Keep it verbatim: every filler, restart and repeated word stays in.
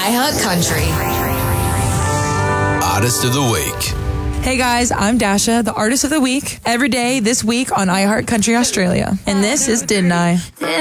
iHeart Country. Artist of the Week. Hey guys, I'm Dasha, the Artist of the Week, every day this week on iHeart Country Australia. And this is Didn't I?